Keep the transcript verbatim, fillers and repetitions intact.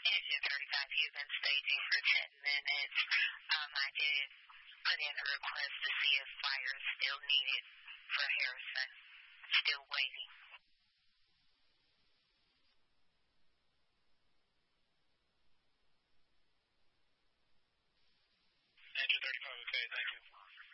Engine thirty-five, you've been staging for ten minutes. Um, I did put in a request to see if fire is still needed for Harrison. Still waiting. Engine thirty-five, okay, thank you.